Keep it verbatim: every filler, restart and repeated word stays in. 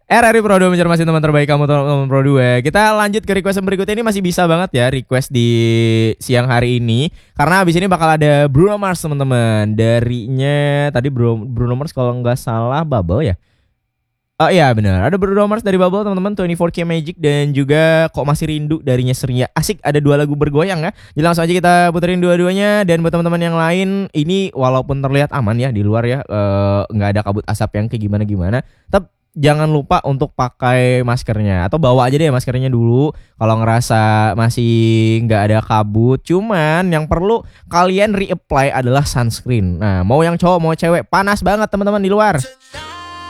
R R I Pro dua mencermasi teman terbaik kamu teman Pro dua. Kita lanjut ke request yang berikutnya. Ini masih bisa banget ya request di siang hari ini, karena habis ini bakal ada Bruno Mars teman-teman. Darinya tadi Bruno, Bruno Mars kalau nggak salah Bubble ya. Oh iya benar, ada Bruno Mars dari Bubble teman-teman, dua puluh empat K Magic, dan juga Kok Masih Rindu darinya Seria. Asik, ada dua lagu bergoyang ya. Jadi langsung aja kita puterin dua-duanya. Dan buat teman-teman yang lain, ini walaupun terlihat aman ya di luar ya, eh, nggak ada kabut asap yang kayak gimana-gimana, tetap jangan lupa untuk pakai maskernya, atau bawa aja deh maskernya dulu kalau ngerasa masih nggak ada kabut. Cuman yang perlu kalian reapply adalah sunscreen. Nah, mau yang cowok mau cewek, panas banget teman-teman di luar.